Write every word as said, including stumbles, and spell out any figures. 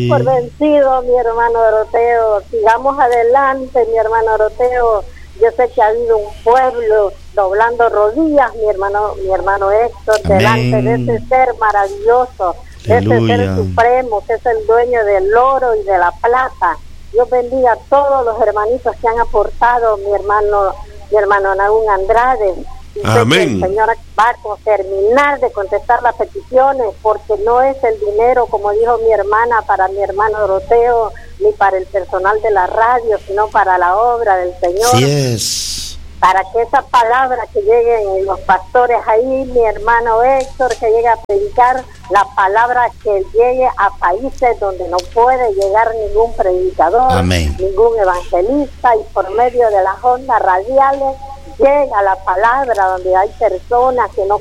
por vencido, mi hermano Doroteo. Sigamos adelante, mi hermano Doroteo. Yo sé que ha habido un pueblo doblando rodillas, mi hermano, mi hermano Héctor, Amén. delante de ese ser maravilloso, de ese ser supremo, que es el dueño del oro y de la plata. Dios bendiga a todos los hermanitos que han aportado, mi hermano, mi hermano Nahum Andrade. Y Amén. sé que el Señor va a terminar de contestar las peticiones, porque no es el dinero, como dijo mi hermana, para mi hermano Doroteo, ni para el personal de la radio, sino para la obra del Señor. Así es. Para que esa palabra que lleguen los pastores ahí, mi hermano Héctor, que llegue a predicar la palabra, que llegue a países donde no puede llegar ningún predicador, Amén. ningún evangelista, y por medio de las ondas radiales llega la palabra donde hay personas que no